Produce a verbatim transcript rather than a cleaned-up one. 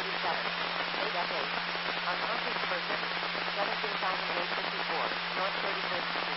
thirty-seven. A F H. Unconscious person, seventeen thousand eight hundred fifty-four, North thirty-first Street.